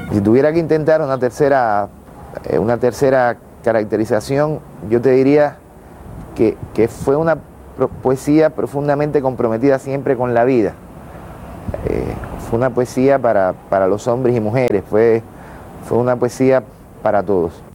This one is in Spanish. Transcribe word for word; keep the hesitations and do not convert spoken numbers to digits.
Si tuviera que intentar una tercera, eh, una tercera caracterización, yo te diría que, que fue una poesía profundamente comprometida siempre con la vida. Eh, fue una poesía para, para los hombres y mujeres, fue, fue una poesía para todos.